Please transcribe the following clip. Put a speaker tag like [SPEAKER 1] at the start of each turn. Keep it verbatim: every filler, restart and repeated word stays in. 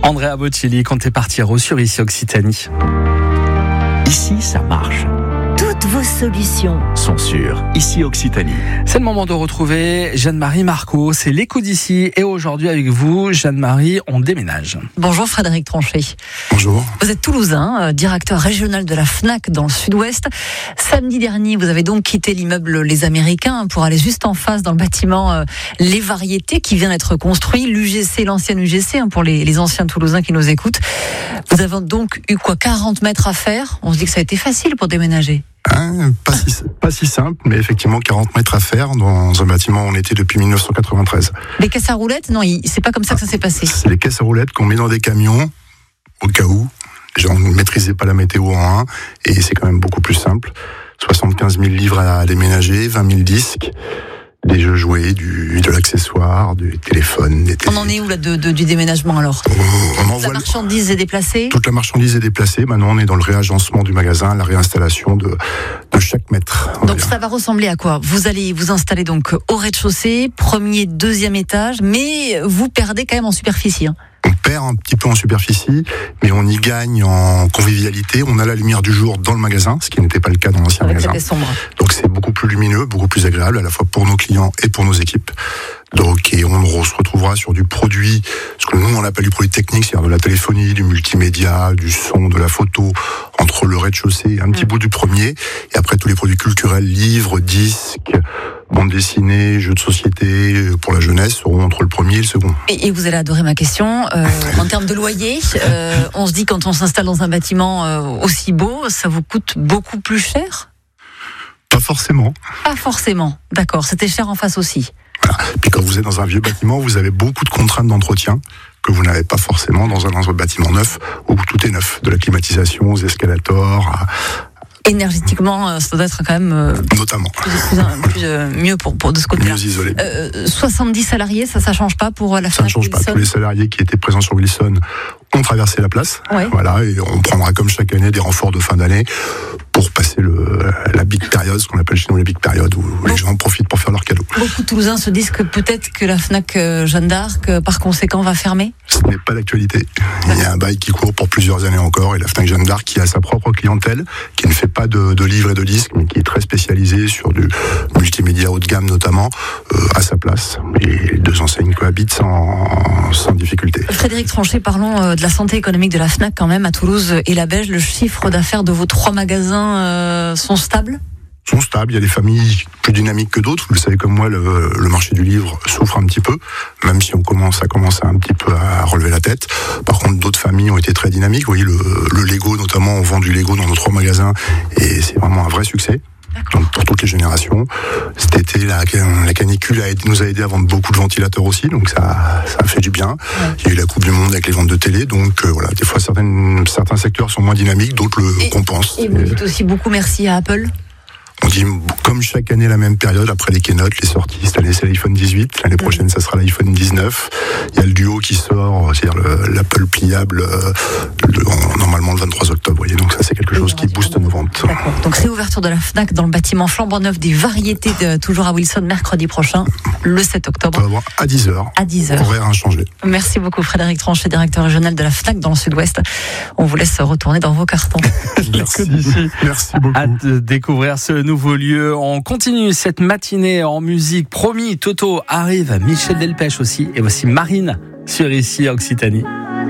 [SPEAKER 1] Andrea Bocelli comptait partir au sur ici Occitanie.
[SPEAKER 2] Ici, ça marche.
[SPEAKER 3] Toutes vos solutions
[SPEAKER 2] Sont sûres. Ici, Occitanie.
[SPEAKER 1] C'est le moment de retrouver Jeanne-Marie Marco. C'est l'écho d'ici. Et aujourd'hui, avec vous, Jeanne-Marie, on déménage.
[SPEAKER 4] Bonjour Frédéric Tronchet.
[SPEAKER 5] Bonjour.
[SPEAKER 4] Vous êtes toulousain, euh, directeur régional de la Fnac dans le sud-ouest. Samedi dernier, vous avez donc quitté l'immeuble Les Américains pour aller juste en face dans le bâtiment euh, Les Variétés qui vient d'être construit. L'U G C, l'ancienne U G C, hein, pour les, les anciens toulousains qui nous écoutent. Vous avez donc eu quoi, quarante mètres à faire? On se dit que ça a été facile pour déménager.
[SPEAKER 5] Hein, pas, si, pas si simple, mais effectivement quarante mètres à faire dans un bâtiment où on était depuis dix-neuf cent quatre-vingt-treize.
[SPEAKER 4] Les caisses à roulettes, non, il, c'est pas comme ça que ça s'est passé.
[SPEAKER 5] C'est les caisses à roulettes qu'on met dans des camions, au cas où. Déjà, on ne maîtrisait pas la météo en un, et c'est quand même beaucoup plus simple. soixante-quinze mille livres à déménager, vingt mille disques, des jeux joués, du, de l'accessoire, du téléphone, des télé...
[SPEAKER 4] On en est où là de, de, du déménagement alors?
[SPEAKER 5] on, on
[SPEAKER 4] La
[SPEAKER 5] envoie
[SPEAKER 4] marchandise est déplacée?
[SPEAKER 5] Toute la marchandise est déplacée. Maintenant, on est dans le réagencement du magasin, la réinstallation de, de chaque mètre.
[SPEAKER 4] Donc ça va ressembler à quoi? Vous allez vous installer donc au rez-de-chaussée, premier, deuxième étage, mais vous perdez quand même en superficie. Hein.
[SPEAKER 5] On perd un petit peu en superficie, mais on y gagne en convivialité. On a la lumière du jour dans le magasin, ce qui n'était pas le cas dans l'ancien
[SPEAKER 4] Avec
[SPEAKER 5] magasin.
[SPEAKER 4] cette sombre.
[SPEAKER 5] Donc c'est beaucoup plus lumineux, beaucoup plus agréable, à la fois pour nos clients et pour nos équipes. Donc, et on se retrouvera sur du produit, ce que nous on appelle du produit technique, c'est-à-dire de la téléphonie, du multimédia, du son, de la photo, entre le rez-de-chaussée et un petit mmh. bout du premier, et après tous les produits culturels, livres, disques, bande dessinée, jeux de société pour la jeunesse seront entre le premier et le second.
[SPEAKER 4] Et, et vous allez adorer ma question. Euh, en termes de loyer, euh, on se dit quand on s'installe dans un bâtiment euh, aussi beau, ça vous coûte beaucoup plus cher?
[SPEAKER 5] Pas forcément.
[SPEAKER 4] Pas forcément, d'accord. C'était cher en face aussi.
[SPEAKER 5] Voilà. Puis quand vous êtes dans un vieux bâtiment, vous avez beaucoup de contraintes d'entretien que vous n'avez pas forcément dans un, dans un bâtiment neuf où tout est neuf, de la climatisation aux escalators. À...
[SPEAKER 4] Énergétiquement, ça doit être quand même euh,
[SPEAKER 5] notamment
[SPEAKER 4] plus, plus, plus, euh, mieux pour, pour de ce côté-là.
[SPEAKER 5] Mieux isolé.
[SPEAKER 4] Euh, soixante-dix salariés, ça, ça change pas pour la
[SPEAKER 5] Ça ne change pas. Tous les salariés qui étaient présents sur Wilson ont traversé la place.
[SPEAKER 4] Ouais.
[SPEAKER 5] Voilà, et on prendra comme chaque année des renforts de fin d'année pour passer le, la big période, ce qu'on appelle chez nous la big période, où bon. les gens en profitent pour faire leurs cadeaux.
[SPEAKER 4] Beaucoup de Toulousains se disent que peut-être que la Fnac Jeanne d'Arc, par conséquent, va fermer.
[SPEAKER 5] Ce n'est pas l'actualité. Il y a un bail qui court pour plusieurs années encore, et la Fnac Jeanne d'Arc qui a sa propre clientèle, qui ne fait pas de, de livres et de disques, mais qui est très spécialisée sur du multimédia haut de gamme notamment, euh, à sa place. Et les deux enseignes cohabitent sans, sans difficulté.
[SPEAKER 4] Frédéric Tronchet, parlons de la santé économique de la Fnac quand même à Toulouse et la Belge. Le chiffre d'affaires de vos trois magasins euh, sont stables?
[SPEAKER 5] sont stables. Il y a des familles plus dynamiques que d'autres. Vous le savez comme moi, le, le marché du livre souffre un petit peu, même si on commence, ça commence un petit peu à relever la tête. Par contre, d'autres familles ont été très dynamiques. Vous voyez, le, le Lego notamment, on vend du Lego dans nos trois magasins et c'est vraiment un vrai succès. Donc, pour toutes les générations. Cet été, la, la canicule a aidé, nous a aidé à vendre beaucoup de ventilateurs aussi, donc ça, ça a fait du bien. Ouais. Il y a eu la Coupe du Monde avec les ventes de télé, donc euh, voilà, des fois certaines, certains secteurs sont moins dynamiques, d'autres le compensent.
[SPEAKER 4] Et vous dites aussi beaucoup merci à Apple?
[SPEAKER 5] On dit, comme chaque année, la même période, après les keynotes, les sorties, cette année c'est l'iPhone dix-huit, l'année prochaine ça sera l'iPhone dix-neuf, il y a le Duo qui sort, c'est-à-dire le, l'Apple pliable, le, normalement le vingt-trois octobre, vous voyez, donc ça c'est quelque chose qui booste nos ventes.
[SPEAKER 4] D'accord, donc c'est l'ouverture de la Fnac dans le bâtiment flambant neuf des Variétés, de, toujours à Wilson, mercredi prochain, le sept octobre.
[SPEAKER 5] On va voir à dix heures.
[SPEAKER 4] À dix heures.
[SPEAKER 5] Horaire inchangé.
[SPEAKER 4] Merci beaucoup Frédéric Tronchet, directeur régional de la Fnac dans le sud-ouest. On vous laisse retourner dans vos cartons.
[SPEAKER 5] Merci. Merci beaucoup.
[SPEAKER 1] Hâte de découvrir ce nouveau lieu. On continue cette matinée en musique. Promis, Toto arrive, Michel Delpech aussi, et voici Marine sur ici Occitanie.